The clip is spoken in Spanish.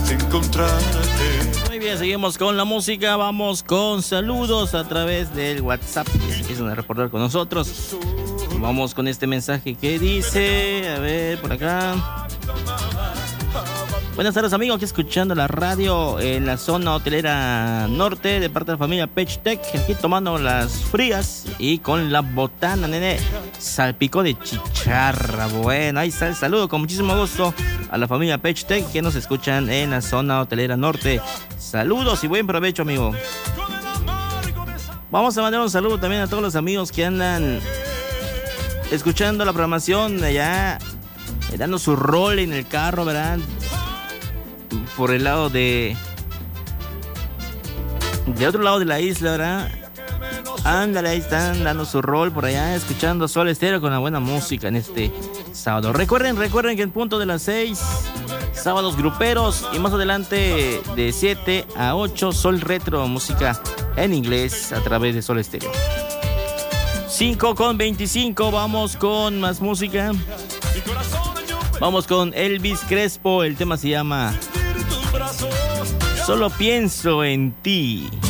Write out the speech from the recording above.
Muy bien, seguimos con la música. Vamos con saludos a través del WhatsApp. Si empiezan a reportar con nosotros. Vamos con este mensaje que dice, a ver, por acá. Buenas tardes, amigos, aquí escuchando la radio en la zona hotelera norte de parte de la familia Pechtec, aquí tomando las frías y con la botana, nene, salpicó de chicharra. Bueno, ahí está el saludo con muchísimo gusto a la familia Pechtec que nos escuchan en la zona hotelera norte. Saludos y buen provecho, amigo. Vamos a mandar un saludo también a todos los amigos que andan escuchando la programación allá, dando su rol en el carro, ¿verdad? Por el lado de otro lado de la isla, ¿verdad? Ándale, ahí están dando su rol por allá, escuchando Sol Estéreo con la buena música en este sábado. Recuerden que en punto de las 6, sábados gruperos, y más adelante de 7 a 8, Sol Retro, música en inglés a través de Sol Estéreo. 5:25, vamos con más música. Vamos con Elvis Crespo, el tema se llama Solo pienso en ti.